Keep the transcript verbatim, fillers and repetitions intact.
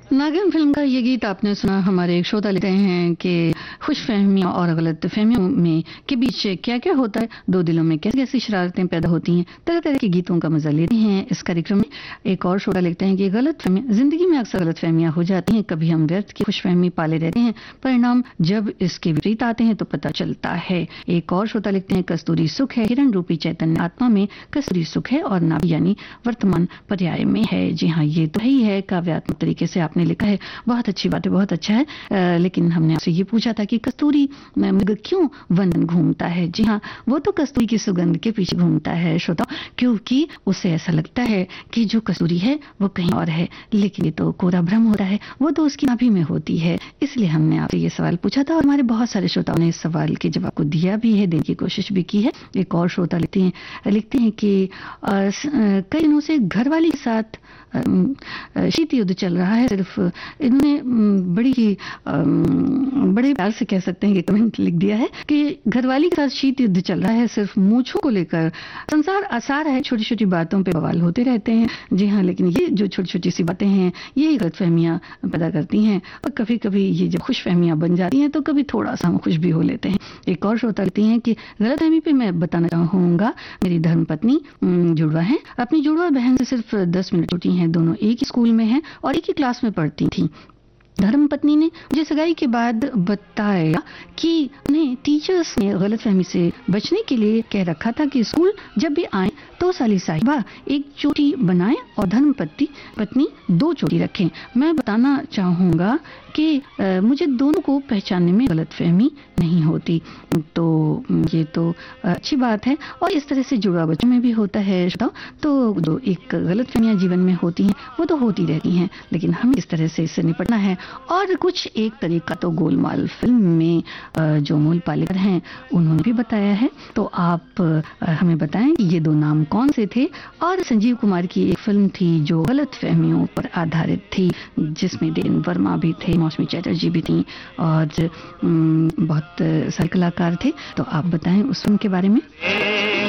नागिन फिल्म का ये गीत आपने सुना। हमारे एक श्रोता लिखते हैं कि खुशफहमियों और गलत फहमियों में के बीच क्या क्या होता है, दो दिलों में कैसी कैसी शरारतें पैदा होती हैं, तरह तरह के गीतों का मजा लेते हैं इस कार्यक्रम में। एक और श्रोता लिखते हैं कि गलत फहमी जिंदगी में अक्सर गलत फहमियां हो जाती हैं, कभी हम व्यर्थ की खुशफहमी पाले रहते हैं, परिणाम जब इसके विपरीत आते हैं तो पता चलता है। एक और श्रोता लिखते हैं कस्तूरी सुख है, हिरण रूपी चैतन्य आत्मा में कस्तूरी सुख है और नाभि यानी वर्तमान पर्याय में है। जी हाँ, ये तो ही है, काव्यात्मक तरीके से आपने लिखा है, बहुत अच्छी बात है, बहुत अच्छा है। आ, लेकिन हमने आपसे ये पूछा था कि कस्तूरी मृग क्यों वन घूमता है। जी हाँ, वो तो कस्तूरी की सुगंध के पीछे घूमता है श्रोता, क्योंकि उसे ऐसा लगता है कि जो कस्तूरी है वो कहीं और है, लेकिन ये तो कोरा भ्रम होता है, वो तो उसकी नाभि में होती है। इसलिए हमने आपसे ये सवाल पूछा था और हमारे बहुत सारे श्रोताओं ने इस सवाल के जवाब को दिया भी है, देने की कोशिश भी की है। एक और श्रोता लिखते हैं लिखते हैं कि कई दिनों से घरवाली के साथ शीत युद्ध चल रहा है। सिर्फ इन्होंने बड़ी ही बड़े प्यार से कह सकते हैं कि कमेंट लिख दिया है कि घरवाली के साथ शीत युद्ध चल रहा है, सिर्फ मूंछों को लेकर संसार आसार है, छोटी छोटी बातों पे बवाल होते रहते हैं। जी हाँ, लेकिन ये जो छोटी छोटी सी बातें हैं यही गलतफहमियां पैदा करती हैं और कभी कभी ये जब खुशफहमियां बन जाती हैं तो कभी थोड़ा सा हम खुश भी हो लेते हैं। एक और श्रोता कहती हैं कि गलतफहमी पे मैं बताना चाहूंगा, मेरी धर्मपत्नी जुड़वा है, अपनी जुड़वा बहन से सिर्फ दस मिनट छोटी हैं, दोनों एक ही स्कूल में हैं और एक ही क्लास में पढ़ती थी। धर्मपत्नी ने मुझे सगाई के बाद बताया कि उन्हें टीचर्स ने गलतफहमी से बचने के लिए कह रखा था कि स्कूल जब भी आए तो साली साहिबा एक चोटी बनाएं और धर्मपत्नी पत्नी दो चोटी रखें। मैं बताना चाहूँगा कि आ, मुझे दोनों को पहचानने में गलतफहमी नहीं होती। तो ये तो अच्छी बात है और इस तरह से जुड़ा बच्चों में भी होता है। तो जो एक गलतफहमियां जीवन में होती हैं वो तो होती रहती हैं, लेकिन हमें इस तरह से इससे निपटना है। और कुछ एक तरीका तो गोलमाल फिल्म में जो मूल पालेकर हैं उन्होंने भी बताया है। तो आप हमें बताएं कि ये दो नाम कौन से थे। और संजीव कुमार की एक फिल्म थी जो गलत फहमियों पर आधारित थी, जिसमें देवेंद्र वर्मा भी थे, मौसमी चटर्जी भी थी और बहुत सारे कलाकार थे। तो आप बताएं उस फिल्म के बारे में।